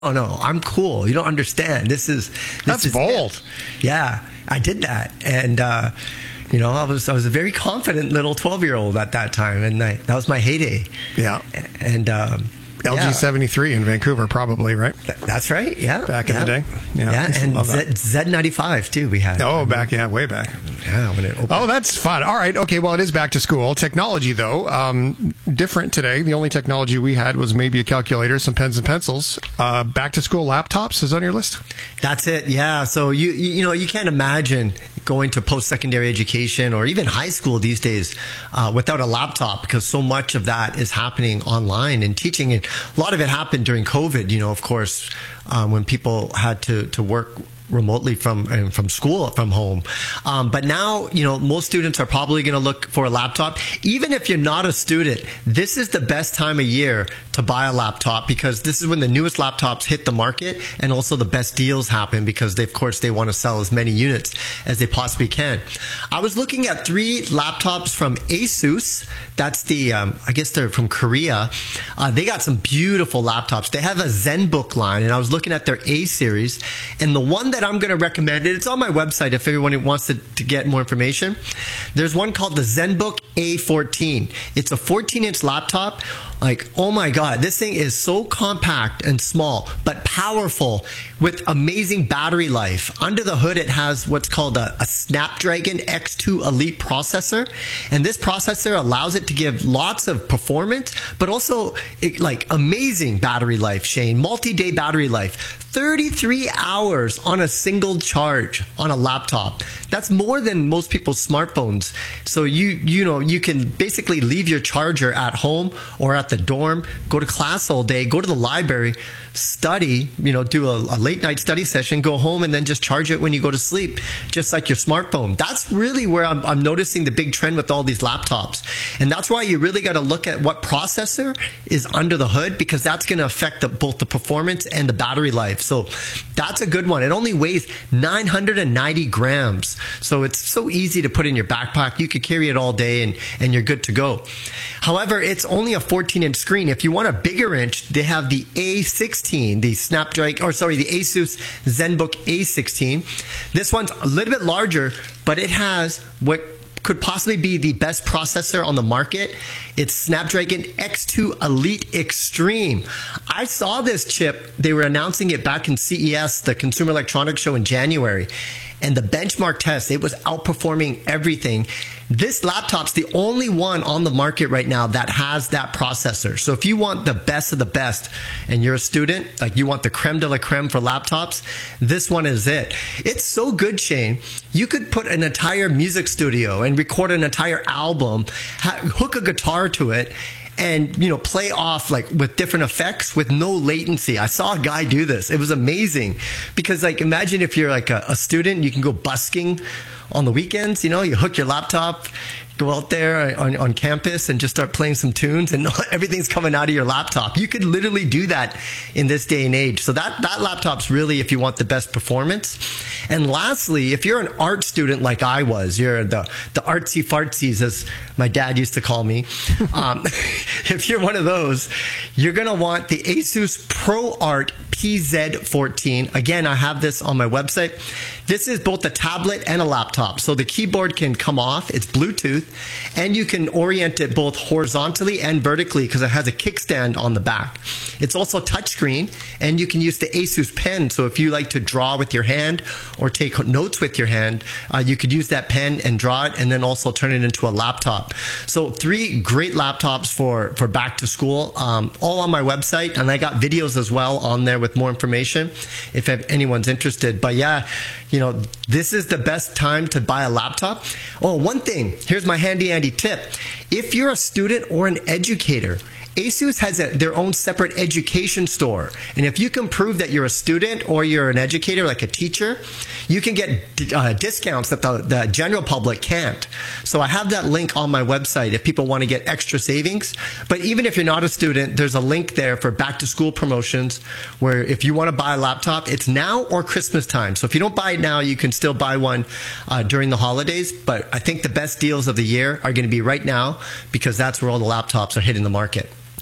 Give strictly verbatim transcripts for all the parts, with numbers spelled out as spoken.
Oh no, I'm cool. You don't understand. This is this That's is bold. it. Yeah, I did that, and uh, you know, I was I was a very confident little twelve year old at that time, and I, that was my heyday. Yeah, and. Um, L G seventy-three in Vancouver, probably, right? That's right, yeah. Back in yeah. the day. Yeah, yeah. And Z ninety-five, too, we had. Oh, back, yeah, way back. Yeah, when it opened. Oh, that's fun. All right, okay, well, it is back to school. Technology, though, um, different today. The only technology we had was maybe a calculator, some pens and pencils. Uh, back to school laptops is on your list? That's it, yeah. So, you, you, you know, you can't imagine going to post-secondary education or even high school these days uh, without a laptop, because so much of that is happening online and teaching. And a lot of it happened during COVID, you know, of course, um, when people had to, to work remotely from and from school, from home. Um, but now, you know, most students are probably going to look for a laptop. Even if you're not a student, this is the best time of year to buy a laptop, because this is when the newest laptops hit the market, and also the best deals happen, because they, of course, they want to sell as many units as they possibly can. I was looking at three laptops from Asus. That's the, um, I guess they're from Korea. Uh, they got some beautiful laptops. They have a ZenBook line, and I was looking at their A series, and the one that I'm going to recommend, it's on my website if everyone wants to, to get more information. There's one called the ZenBook A fourteen. It's a fourteen inch laptop. Like, oh my God, this thing is so compact and small, but powerful, with amazing battery life. Under the hood, it has what's called a, a Snapdragon X two Elite processor. And this processor allows it to give lots of performance, but also it, like amazing battery life, Shane, multi-day battery life. thirty-three hours on a single charge on a laptop. That's more than most people's smartphones. So you you know, you can basically leave your charger at home or at the dorm, go to class all day, go to the library, study, you know, do a, a late night study session, go home, and then just charge it when you go to sleep, just like your smartphone. That's really where I'm, I'm noticing the big trend with all these laptops. And that's why you really got to look at what processor is under the hood, because that's going to affect the, both the performance and the battery life. So that's a good one. It only weighs nine hundred ninety grams. So it's so easy to put in your backpack. You could carry it all day and, and you're good to go. However, it's only a fourteen inch screen. If you want a bigger inch, they have the A sixteen, the Snapdragon, or sorry, the Asus ZenBook A sixteen. This one's a little bit larger, but it has what could possibly be the best processor on the market. It's Snapdragon X two Elite Extreme. I saw this chip. They were announcing it back in C E S, the Consumer Electronics Show, in January. And the benchmark test, it was outperforming everything. This laptop's the only one on the market right now that has that processor. So if you want the best of the best and you're a student, like you want the creme de la creme for laptops, this one is it. It's so good, Shane. You could put an entire music studio and record an entire album, hook a guitar to it, and, you know, play off like with different effects with no latency. I saw a guy do this. It was amazing, because like, imagine if you're like a, a student, you can go busking on the weekends, you know, you hook your laptop, go out there on, on campus and just start playing some tunes, and everything's coming out of your laptop. You could literally do that in this day and age. So that, that laptop's really if you want the best performance. And lastly, if you're an art student like I was, you're the, the artsy fartsies, as my dad used to call me. Um, if you're one of those, you're going to want the Asus ProArt P Z fourteen. Again, I have this on my website. This is both a tablet and a laptop. So the keyboard can come off. It's Bluetooth. And you can orient it both horizontally and vertically, because it has a kickstand on the back. It's also touchscreen, and you can use the Asus pen. So if you like to draw with your hand or take notes with your hand, uh, you could use that pen and draw it, and then also turn it into a laptop. So three great laptops for, for back to school, um, all on my website. And I got videos as well on there with more information if anyone's interested. But yeah, you know, this is the best time to buy a laptop. Oh, one thing, here's my handy Andy tip. If you're a student or an educator, Asus has a, their own separate education store. And if you can prove that you're a student or you're an educator, like a teacher, you can get uh, discounts that the, the general public can't. So I have that link on my website if people want to get extra savings. But even if you're not a student, there's a link there for back to school promotions, where if you want to buy a laptop, it's now or Christmas time. So if you don't buy it now, you can still buy one uh, during the holidays. But I think the best deals of the year are going to be right now, because that's where all the laptops are hitting the market.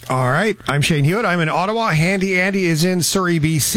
All right. I'm Shane Hewitt. I'm in Ottawa. Handy Andy is in Surrey, B C.